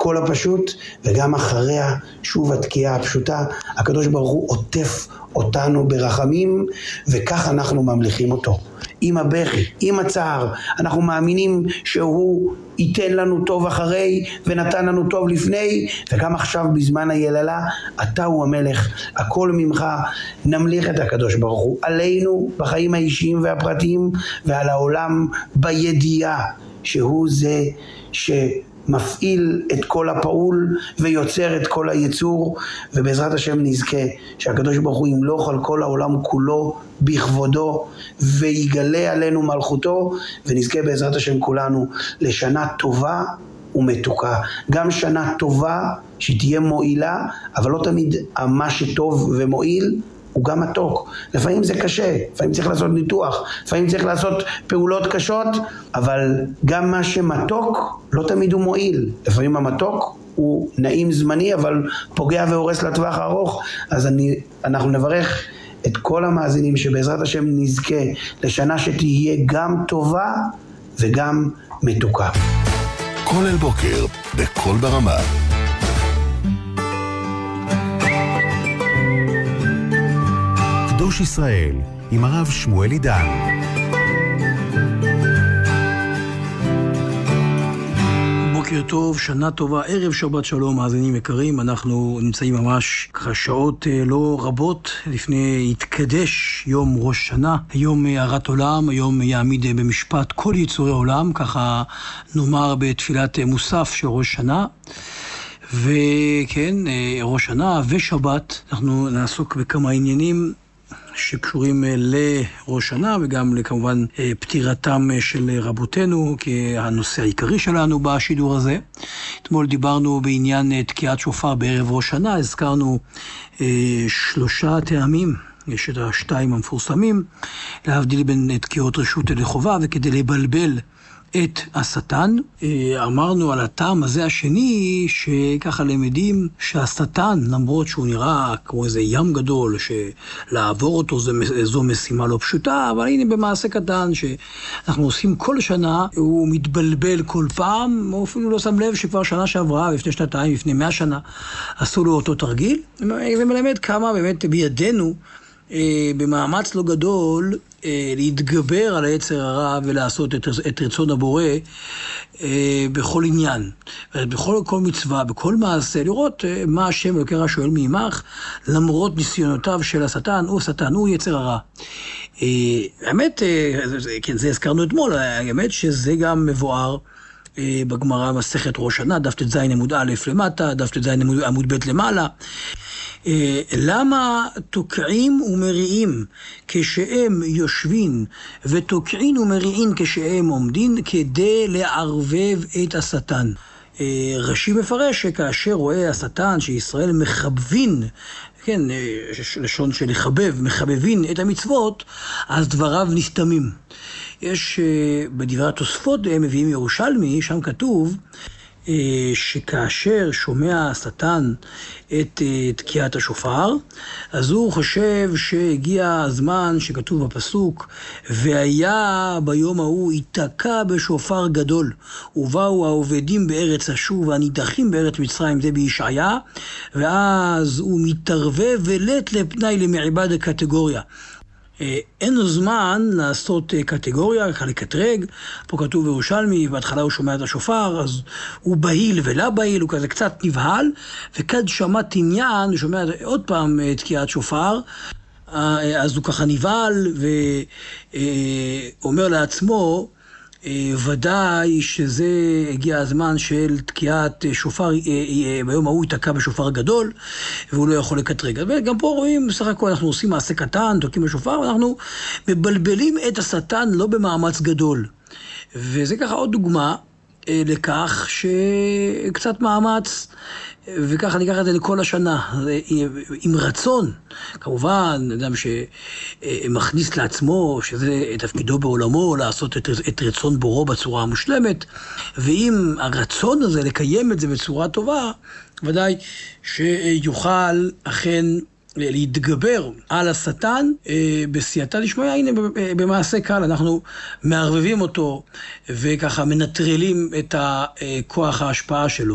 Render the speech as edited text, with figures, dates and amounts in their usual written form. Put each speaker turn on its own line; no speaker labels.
הכל הפשוט, וגם אחריה שוב התקיעה הפשוטה, הקדוש ברוך הוא עוטף אותנו ברחמים, וכך אנחנו ממליכים אותו. עם הבכי, עם הצער, אנחנו מאמינים שהוא ייתן לנו טוב אחרי ונתן לנו טוב לפני, וגם עכשיו בזמן היללה, אתה הוא המלך, הכל ממך. נמליך את הקדוש ברוך הוא עלינו בחיים האישיים והפרטיים, ועל העולם בידיעה שהוא זה שמפעיל את כל הפעול ויוצר את כל היצור, ובעזרת השם נזכה שהקדוש ברוך הוא ימלוך על כל העולם כולו בכבודו ויגלה עלינו מלכותו, ונזכה בעזרת השם כולנו לשנה טובה ומתוקה. גם שנה טובה שתהיה מועילה, אבל לא תמיד מה שטוב ומועיל הוא גם מתוק. לפעמים זה קשה, לפעמים צריך לעשות ניתוח, לפעמים צריך לעשות פעולות קשות, אבל גם מה שמתוק לא תמיד הוא מועיל. לפעמים המתוק הוא נעים זמני, אבל פוגע והורס לטווח הארוך. אז אנחנו נברך את כל המאזינים שבעזרת השם נזכה לשנה שתהיה גם טובה וגם מתוקה.
כל אל בוקר, בכל ברמה. קדוש ישראל, עם הרב שמואל עידן.
בוקר טוב, שנה טובה, ערב שבת שלום, מאזינים יקרים. אנחנו נמצאים ממש שעות לא רבות לפני התקדש יום ראש שנה, יום הארת עולם, היום יעמיד במשפט כל יצורי עולם, ככה נאמר בתפילת מוסף של ראש שנה. וכן, ראש שנה ושבת, אנחנו נעסוק בכמה עניינים שקשורים לראש שנה, וגם כמובן פטירתם של רבותינו כהנושא העיקרי שלנו בשידור הזה. אתמול דיברנו בעניין תקיעת שופר בערב ראש שנה, הזכרנו 3 טעמים, יש את השתיים המפורסמים, להבדיל בין תקיעות רשות לחובה, וכדי לבלבל את השטן. אמרנו על הטעם הזה השני, שככה למדים שהשטן, למרות שהוא נראה כמו איזה ים גדול, שלעבור אותו זו משימה לא פשוטה, אבל הנה במעשה קטן שאנחנו עושים כל שנה, הוא מתבלבל כל פעם, הוא אפילו לא שם לב שכבר שנה שעברה, לפני 2 לפני 100 שנה, עשו לו אותו תרגיל. זה מלמד כמה באמת בידינו, במאמץ לא גדול, להתגבר על היצר הרע ולעשות את רצון הבורא בכל עניין, בכל מצווה, בכל מעשה, לראות מה השם אלוקי שואל מעמך, למרות ניסיונותיו של השטן, הוא שטן, הוא יצר הרע. האמת, כן, זה הזכרנו אתמול, האמת שזה גם מבואר בגמרא מסכת ראש שנה, דף ט"ז עמוד א' למטה, דף ט"ז עמוד ב' למעלה. למה תוקעים ומריעים כשהם יושבים, ותוקעים ומריעים כשהם עומדים, כדי לערבב את השטן? רש"י מפרש שכאשר רואה השטן שישראל מחבבין, כן, לשון של לחבב, מחבבין את המצוות, אז דבריו נסתמים. יש בדברי התוספות, הם מביאים ירושלמי, שם כתוב שכאשר שומע השטן את תקיעת השופר, אז הוא חושב שהגיע הזמן שכתוב בפסוק, והיה ביום ההוא ייתקע בשופר גדול, ובאו העובדים בארץ אשור והנידחים בארץ מצרים, זה בישעיה, ואז הוא מתערבב ולט לפנאי למעבד הקטגוריה. אין לו זמן לעשות קטגוריה, לקטרג. פה כתוב בירושלמי, בהתחלה הוא שומע את השופר, אז הוא בהיל ולא בהיל, הוא כזה קצת נבהל, וכד שמעת עניין, הוא שומע עוד פעם תקיעת שופר, אז הוא ככה נבהל, ואומר לעצמו, ודאי שזה הגיע הזמן של תקיעת שופר, ביום ההוא ייתקע בשופר גדול, והוא לא יכול לקטרג. וגם פה רואים, בסך הכל אנחנו עושים מעשה קטן, תוקעים בשופר, ואנחנו מבלבלים את השטן לא במאמץ גדול. וזה ככה עוד דוגמה לכך שקצת מאמץ, וככה ניקח את זה לכל השנה, עם רצון. כמובן, אדם שמכניס לעצמו, שזה תפקידו בעולמו, לעשות את רצון בורו בצורה המושלמת, ועם הרצון הזה לקיים את זה בצורה טובה, ודאי שיוכל אכן להתגבר על השטן בסייעתא דשמיא. הנה במעשה קל אנחנו מערבבים אותו וככה מנטרלים את כוח ההשפעה שלו.